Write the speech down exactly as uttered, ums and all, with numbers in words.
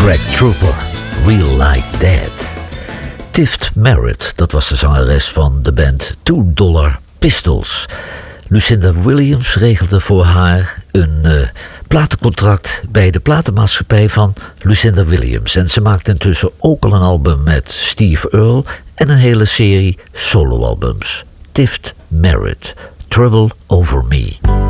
Greg Trooper, Real Like That. Tift Merritt, dat was de zangeres van de band Two Dollar Pistols. Lucinda Williams regelde voor haar een uh, platencontract bij de platenmaatschappij van Lucinda Williams. En ze maakte intussen ook al een album met Steve Earle en een hele serie soloalbums. Tift Merritt, Trouble Over Me.